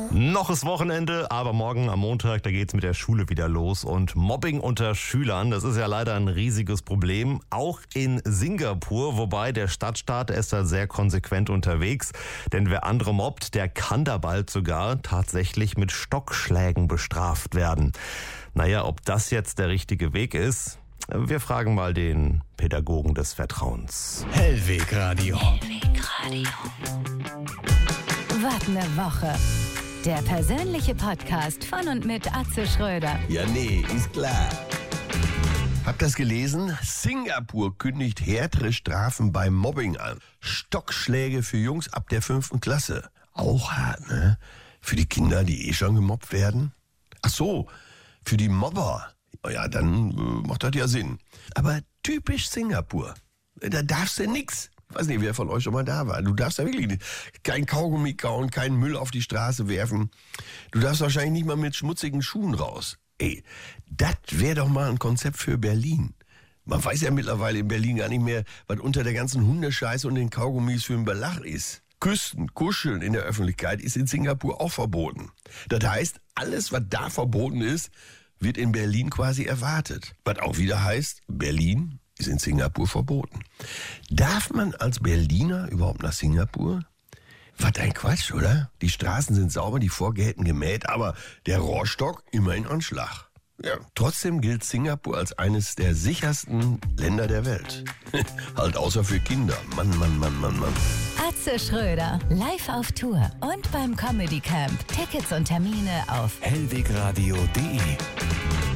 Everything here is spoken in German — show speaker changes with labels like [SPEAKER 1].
[SPEAKER 1] Noch ist Wochenende, aber morgen am Montag, da geht's mit der Schule wieder los. Und Mobbing unter Schülern, das ist ja leider ein riesiges Problem. Auch in Singapur, wobei der Stadtstaat ist da sehr konsequent unterwegs. Denn wer andere mobbt, der kann da bald sogar tatsächlich mit Stockschlägen bestraft werden. Naja, ob das jetzt der richtige Weg ist, wir fragen mal den Pädagogen des Vertrauens.
[SPEAKER 2] Hellweg Radio.
[SPEAKER 3] Was ne Woche. Der persönliche Podcast von und mit Atze Schröder.
[SPEAKER 4] Ja, nee, ist klar. Habt ihr das gelesen? Singapur kündigt härtere Strafen beim Mobbing an. Stockschläge für Jungs ab der 5. Klasse. Auch hart, ne? Für die Kinder, die eh schon gemobbt werden. Ach so, für die Mobber. Ja, dann macht das ja Sinn. Aber typisch Singapur. Da darfst du nix. Ich weiß nicht, wer von euch schon mal da war. Du darfst da wirklich nicht. Kein Kaugummi kauen, keinen Müll auf die Straße werfen. Du darfst wahrscheinlich nicht mal mit schmutzigen Schuhen raus. Ey, das wäre doch mal ein Konzept für Berlin. Man weiß ja mittlerweile in Berlin gar nicht mehr, was unter der ganzen Hundescheiße und den Kaugummis für ein Belach ist. Küssen, kuscheln in der Öffentlichkeit ist in Singapur auch verboten. Das heißt, alles, was da verboten ist, wird in Berlin quasi erwartet. Was auch wieder heißt, Berlin ist in Singapur verboten. Darf man als Berliner überhaupt nach Singapur? Was ein Quatsch, oder? Die Straßen sind sauber, die Vorgärten gemäht, aber der Rohrstock immer in Anschlag. Ja, trotzdem gilt Singapur als eines der sichersten Länder der Welt. Halt außer für Kinder. Mann.
[SPEAKER 3] Atze Schröder, live auf Tour und beim Comedy Camp. Tickets und Termine auf
[SPEAKER 2] hellwegradio.de